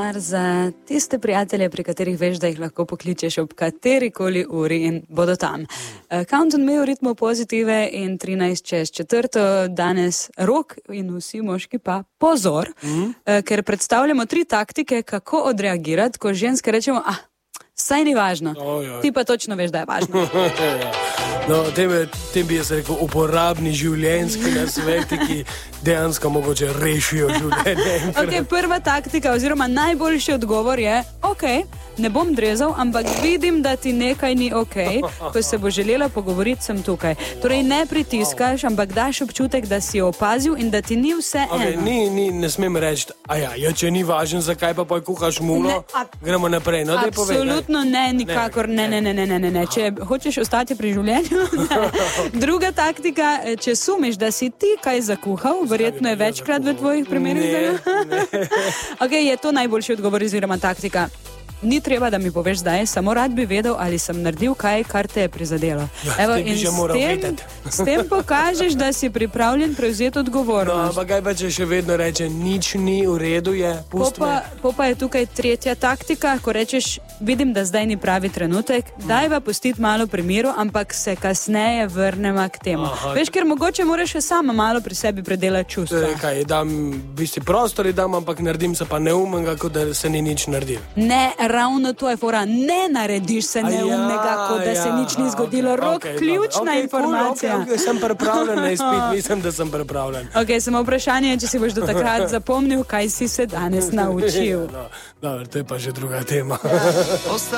stvar za tiste prijatelje, pri katerih veš, da jih lahko pokličeš ob katerikoli uri in bodo tam. Count on me v ritmu pozitive in 13:04, danes Rok in vsi moški pa pozor, ker predstavljamo 3 taktike, kako odreagirati, ko ženske rečemo, saj ni važno. Ti pa točno veš, da je važno. No, tem bi jaz rekel uporabni življenjski nasveti, ki dejansko mogoče rešijo življenje. Ok, prva taktika oziroma najboljši odgovor je, ne bom drezal, ampak vidim, da ti nekaj ni ko se bo želela pogovoriti, sem tukaj. Torej ne pritiskaš, ampak daš občutek, da si opazil in da ti ni vse eno. Ne smem reči, če ni važen, zakaj pa kuhaš mulo, gremo naprej. No, absolutno ne, nikakor ne. Če hočeš ostati pri življenju, Druga taktika, če sumiš, da si ti kaj zakuhal, verjetno je večkrat v tvojih primerih. Je to najboljši odgovor oziroma taktika. Ni treba, da mi poveš zdaj, samo rad bi vedel, ali sem naredil kaj, kar te je prizadelo. S tem pokažeš, da si pripravljen prevzeti odgovornost. No, kaj pa če še vedno reče, nič ni v redu je, pusti me. Pa je tukaj tretja taktika, ko rečeš, vidim, da zdaj ni pravi trenutek, dajva pustiti malo pri miru, ampak se kasneje vrnemo k temu. Veš, ker mogoče moraš še sama malo pri sebi predelati čustva. Kaj, dam bisti prostor, ampak naredim se pa neumenga, kot da se ni nič naredil. Ne, ravno to je fora, ne narediš se neumnega, kot da se nič ni zgodilo. Rok, ključna informacija. Sem pripravljen na izpit, mislim, da sem pripravljen. Samo vprašanje je, če si boš do takrat zapomnil, kaj si se danes naučil. To je pa že druga tema.